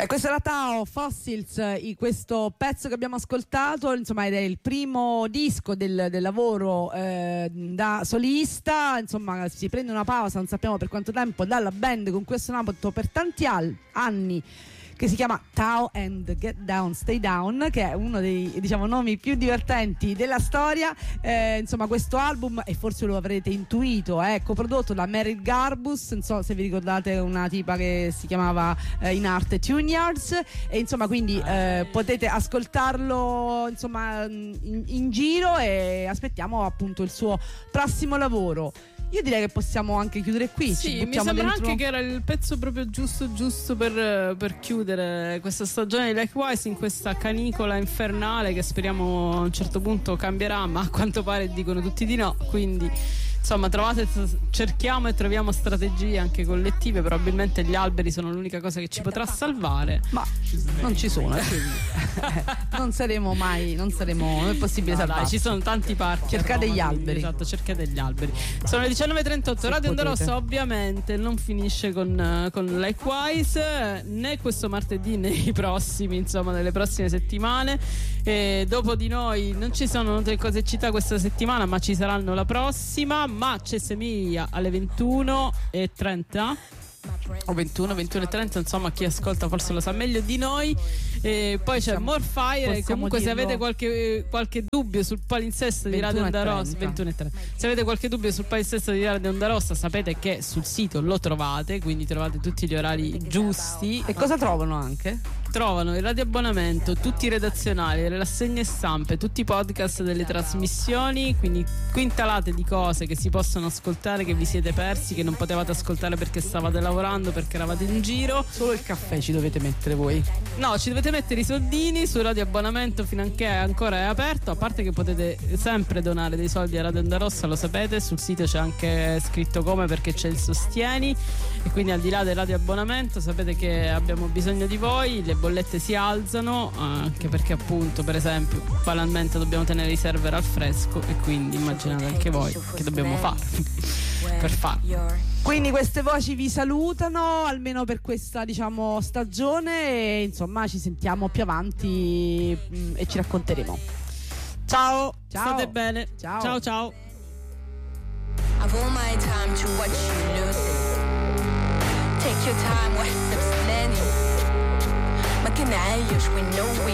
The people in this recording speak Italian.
Questa è la Tao Fossils, questo pezzo che abbiamo ascoltato, insomma, ed è il primo disco del lavoro da solista. Insomma, si prende una pausa, non sappiamo per quanto tempo, dalla band con cui ha suonato per tanti anni, che si chiama Tao and Get Down Stay Down, che è uno dei, diciamo, nomi più divertenti della storia. Insomma, questo album, e forse lo avrete intuito, è coprodotto da Meryl Garbus, non so se vi ricordate, una tipa che si chiamava in arte Tune Yards, e insomma quindi potete ascoltarlo, insomma, in giro, e aspettiamo appunto il suo prossimo lavoro. Io direi che possiamo anche chiudere qui. Sì, mi sembra anche che era il pezzo proprio giusto per chiudere questa stagione di Likewise in questa canicola infernale che speriamo a un certo punto cambierà, ma a quanto pare dicono tutti di no, quindi insomma cerchiamo e troviamo strategie anche collettive. Probabilmente gli alberi sono l'unica cosa che ci potrà salvare, ma non ci sono, quindi non è possibile salvarci. Ci sono tanti parchi, cercate gli alberi. Esatto, cercate gli alberi. Sono le 19:38. Radio Onda Rossa ovviamente non finisce con Likewise, né questo martedì né i prossimi, insomma nelle prossime settimane, e dopo di noi non ci sono Note Cose Città questa settimana, ma ci saranno la prossima. Ma c'è Semiglia alle 21:30 o 21:30, insomma chi ascolta forse lo sa meglio di noi. E poi c'è More Fire, e comunque dirlo, se avete qualche dubbio sul palinsesto di Radio Onda Rossa, 21:30, se avete qualche dubbio sul palinsesto di Radio Onda Rossa, sapete che sul sito lo trovate, quindi trovate tutti gli orari giusti. E cosa trovano anche? Trovano il radioabbonamento, tutti i redazionali, le rassegne stampe, tutti i podcast delle trasmissioni, quindi quintalate di cose che si possono ascoltare, che vi siete persi, che non potevate ascoltare perché stavate lavorando, perché eravate in giro. Solo il caffè ci dovete mettere voi? No, ci dovete mettere i soldini sul radioabbonamento fino a che ancora è aperto, a parte che potete sempre donare dei soldi a Radio Onda Rossa, lo sapete, sul sito c'è anche scritto come, perché c'è il sostieni, e quindi al di là del radioabbonamento sapete che abbiamo bisogno di voi. Le bollette si alzano anche perché appunto, per esempio, banalmente dobbiamo tenere i server al fresco, e quindi immaginate anche voi che dobbiamo fare per farlo. Quindi queste voci vi salutano, almeno per questa, diciamo, stagione, e insomma ci sentiamo più avanti e ci racconteremo. Ciao, state bene. Ciao. I've all my time to watch you losing. Take your time, what's explaining? ما كان عايش we know we